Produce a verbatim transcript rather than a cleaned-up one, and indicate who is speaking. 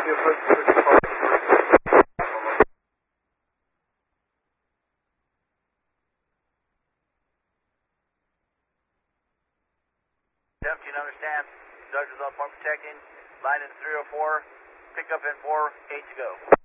Speaker 1: seventeen, understand. Instructors on point protecting. Line in three oh four. Pick up in four. Eight to go.